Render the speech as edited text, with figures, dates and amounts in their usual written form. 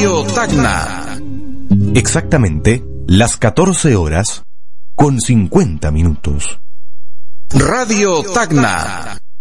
Radio Tacna. Exactamente las 14 horas con 50 minutos. Radio Tacna.